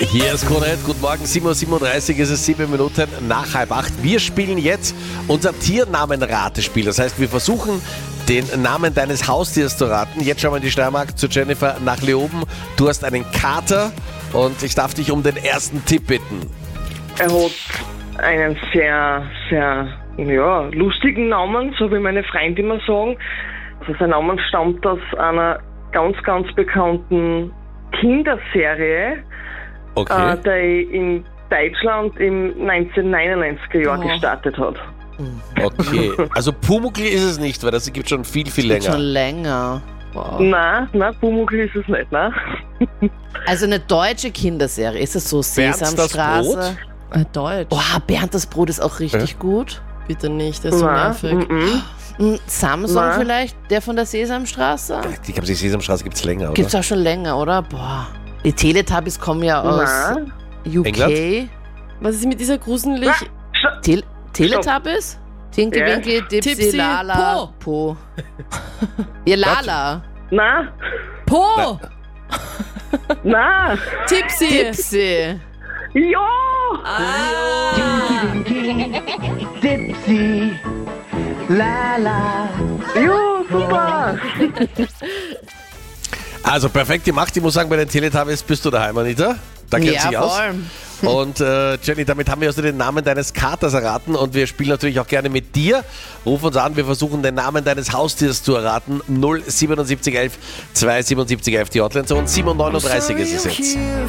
Hier ist Krone Hit. Guten Morgen, 7:37 Uhr ist es, 7 Minuten nach 7:30. Wir spielen jetzt unser Tiernamenratespiel. Das heißt, wir versuchen, den Namen deines Haustiers zu raten. Jetzt schauen wir in die Steiermark zu Jennifer nach Leoben. Du hast einen Kater und ich darf dich um den ersten Tipp bitten. Er hat einen sehr, sehr lustigen Namen, so wie meine Freunde immer sagen. Also sein Name stammt aus einer ganz, ganz bekannten Kinderserie, Okay. die in Deutschland im 1999er Jahr gestartet hat. Okay. Also Pumuckl ist es nicht, weil das gibt schon viel, viel länger. Schon länger. Wow. Nein, Pumuckl ist es nicht, nein. Also eine deutsche Kinderserie. Ist es so Bernd das Sesamstraße? Deutsch. Oh, Bernd das Brot ist auch richtig gut. Bitte nicht, das ist so Nein, nervig. Samson Nein. vielleicht, der von der Sesamstraße? Ich glaube, die Sesamstraße gibt es länger, oder? Gibt's auch schon länger, oder? Boah. Die Teletubbies kommen ja aus Nein. UK. England? Was ist mit dieser gruselig... Teletubbies? Tinky Ja. Winky, Dipsy, Tipsy, Lala, Po. Ja, Lala. Nein, Po! nein, Tipsy! Dipsy. ja! Dipsy, Lala. Ja, super! Also perfekt gemacht. Ich muss sagen, bei den Teletubbies bist du daheim, Anita. Da kennt sich aus. voll. Und Jenny, damit haben wir also den Namen deines Katers erraten und wir spielen natürlich auch gerne mit dir. Ruf uns an, wir versuchen den Namen deines Haustiers zu erraten. 07711 27711 die Hotline Zone. 7:39 ist es jetzt.